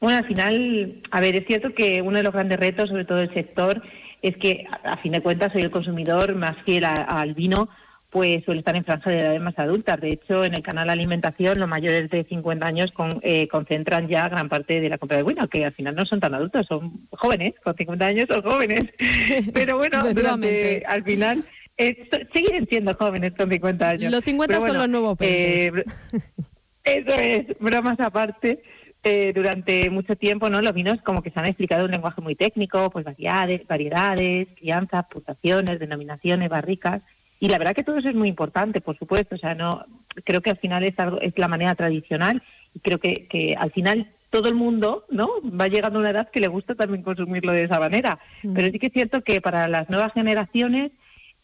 Bueno, al final, a ver, es cierto que uno de los grandes retos, sobre todo del sector, es que, a fin de cuentas, hoy el consumidor más fiel al vino, pues suele estar en franja de edades más adultas. De hecho, en el canal Alimentación, los mayores de 50 años concentran ya gran parte de la compra de vino, que al final no son tan adultos, son jóvenes, con 50 años son jóvenes. Pero bueno, al final... siguen siendo jóvenes con 50 años. Los 50 son los nuevos 20. Eso es, bromas aparte. Durante mucho tiempo, ¿no? Los vinos como que se han explicado en un lenguaje muy técnico, pues variedades, crianzas, puntuaciones, denominaciones, barricas, y la verdad que todo eso es muy importante, por supuesto. O sea, no creo que al final es la manera tradicional, y creo que al final todo el mundo, ¿no? Va llegando a una edad que le gusta también consumirlo de esa manera. Pero sí que es cierto que para las nuevas generaciones,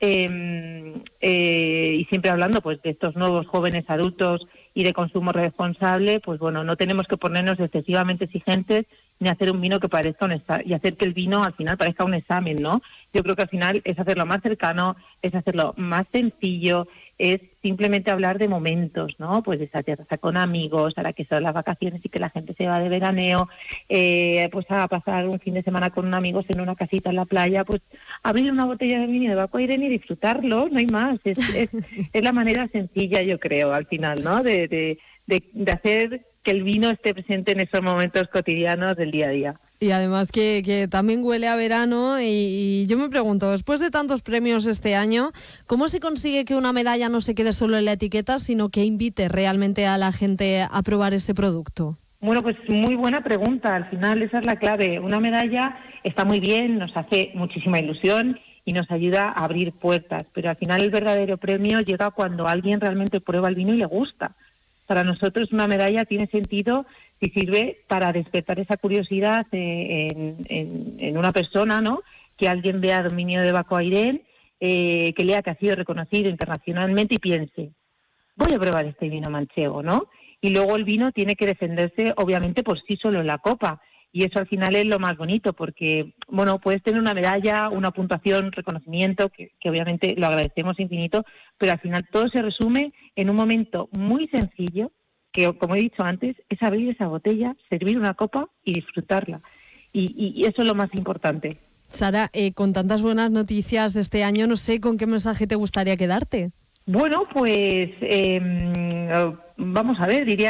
y siempre hablando pues de estos nuevos jóvenes adultos y de consumo responsable, pues bueno, no tenemos que ponernos excesivamente exigentes ni hacer un vino que parezca y hacer que el vino al final parezca un examen, ¿no? Yo creo que al final es hacerlo más cercano, es hacerlo más sencillo, es simplemente hablar de momentos, ¿no? Pues de esa terraza con amigos, ahora que son las vacaciones y que la gente se va de veraneo, pues a pasar un fin de semana con amigos en una casita en la playa, pues abrir una botella de vino de Baco Irene y disfrutarlo, no hay más. Es la manera sencilla, yo creo, al final, ¿no? De hacer que el vino esté presente en esos momentos cotidianos del día a día. Y además que también huele a verano, y yo me pregunto, después de tantos premios este año, ¿cómo se consigue que una medalla no se quede solo en la etiqueta, sino que invite realmente a la gente a probar ese producto? Bueno, pues muy buena pregunta. Al final esa es la clave. Una medalla está muy bien, nos hace muchísima ilusión y nos ayuda a abrir puertas, pero al final el verdadero premio llega cuando alguien realmente prueba el vino y le gusta. Para nosotros una medalla tiene sentido si sirve para despertar esa curiosidad en una persona, ¿no? Que alguien vea dominio de Baco Irene, que lea que ha sido reconocido internacionalmente y piense, voy a probar este vino manchego, ¿no? Y luego el vino tiene que defenderse, obviamente, por sí solo en la copa. Y eso al final es lo más bonito, porque, bueno, puedes tener una medalla, una puntuación, reconocimiento, que obviamente lo agradecemos infinito, pero al final todo se resume en un momento muy sencillo, que, como he dicho antes, es abrir esa botella, servir una copa y disfrutarla. Y eso es lo más importante. Sara, con tantas buenas noticias este año, no sé con qué mensaje te gustaría quedarte. Bueno, pues vamos a ver, diría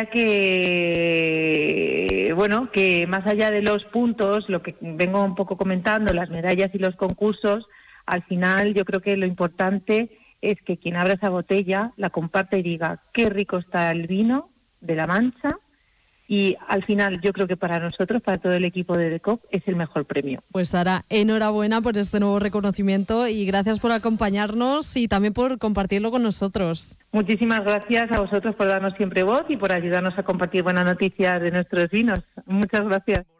que, bueno, que más allá de los puntos, lo que vengo un poco comentando, las medallas y los concursos, al final yo creo que lo importante es que quien abra esa botella la comparta y diga qué rico está el vino de La Mancha. Y al final yo creo que para nosotros, para todo el equipo de DECOP, es el mejor premio. Pues Sara, enhorabuena por este nuevo reconocimiento y gracias por acompañarnos y también por compartirlo con nosotros. Muchísimas gracias a vosotros por darnos siempre voz y por ayudarnos a compartir buenas noticias de nuestros vinos. Muchas gracias.